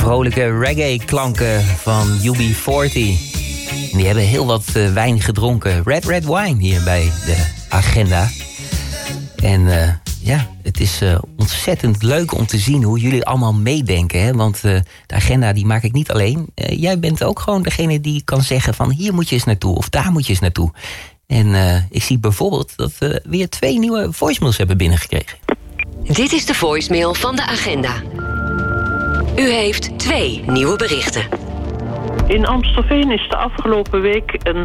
vrolijke reggae-klanken van UB40. En die hebben heel wat wijn gedronken. Red Wine hier bij de Agenda. En het is ontzettend leuk om te zien hoe jullie allemaal meedenken. Hè? Want de Agenda die maak ik niet alleen. Jij bent ook gewoon degene die kan zeggen van hier moet je eens naartoe of daar moet je eens naartoe. En ik zie bijvoorbeeld dat we weer 2 nieuwe voicemails hebben binnengekregen. Dit is de voicemail van de Agenda. U heeft 2 nieuwe berichten. In Amstelveen is de afgelopen week een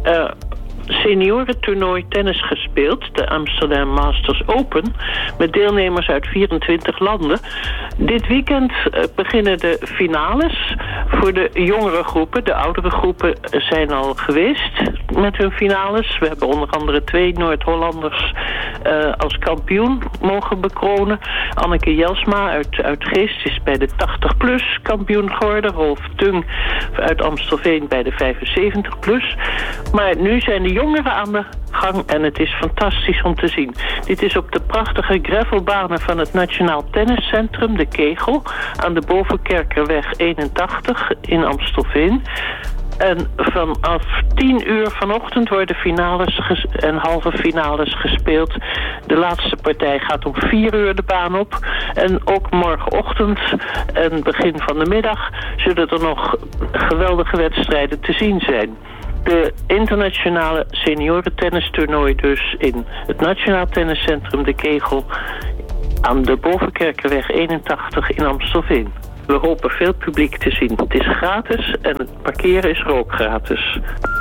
seniorentoernooi tennis gespeeld, de Amsterdam Masters Open, met deelnemers uit 24 landen. Dit weekend beginnen de finales voor de jongere groepen. De oudere groepen zijn al geweest met hun finales. We hebben onder andere 2 Noord-Hollanders als kampioen mogen bekronen. Anneke Jelsma uit Geest is bij de 80-plus kampioen geworden. Rolf Tung uit Amstelveen bij de 75-plus. Maar nu zijn de jongeren aan de gang en het is fantastisch om te zien. Dit is op de prachtige gravelbanen van het Nationaal Tenniscentrum, de Kegel, aan de Bovenkerkerweg 81 in Amstelveen. En vanaf 10 uur vanochtend worden finales en halve finales gespeeld. De laatste partij gaat om 4 uur de baan op. En ook morgenochtend en begin van de middag zullen er nog geweldige wedstrijden te zien zijn. De internationale seniorentennistoernooi dus in het Nationaal Tenniscentrum De Kegel aan de Bovenkerkerweg 81 in Amstelveen. We hopen veel publiek te zien. Het is gratis en het parkeren is er ook gratis.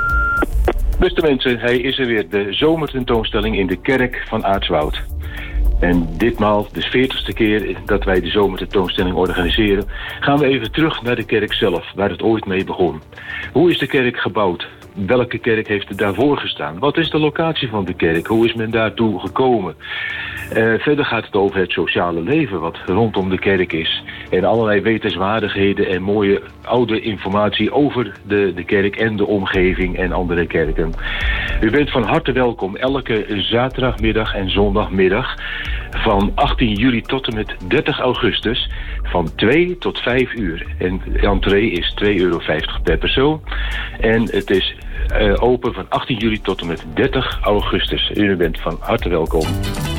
Beste mensen, hij is er weer. De zomertentoonstelling in de kerk van Aartswoud. En ditmaal, de 40ste keer dat wij de zomertentoonstelling organiseren, gaan we even terug naar de kerk zelf, waar het ooit mee begon. Hoe is de kerk gebouwd? Welke kerk heeft er daarvoor gestaan? Wat is de locatie van de kerk? Hoe is men daartoe gekomen? Verder gaat het over het sociale leven wat rondom de kerk is. En allerlei wetenswaardigheden en mooie oude informatie over de kerk en de omgeving en andere kerken. U bent van harte welkom elke zaterdagmiddag en zondagmiddag van 18 juli tot en met 30 augustus van 2 tot 5 uur. En de entree is €2,50 per persoon. En het is open van 18 juli tot en met 30 augustus. U bent van harte welkom.